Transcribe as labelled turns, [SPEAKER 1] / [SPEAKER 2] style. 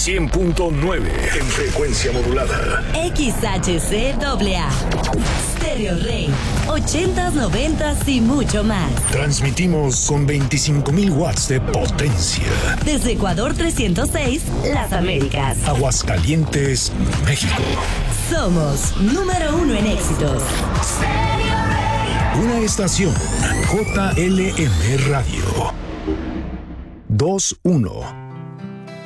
[SPEAKER 1] 100.9 en frecuencia modulada.
[SPEAKER 2] XHCAA. Stereo Rey. 80s, 90s y mucho más.
[SPEAKER 1] Transmitimos con 25,000 watts de potencia.
[SPEAKER 2] Desde Ecuador 306, Las Américas.
[SPEAKER 1] Aguascalientes, México.
[SPEAKER 2] Somos número 1 en éxitos.
[SPEAKER 1] Una estación JLM Radio. 21.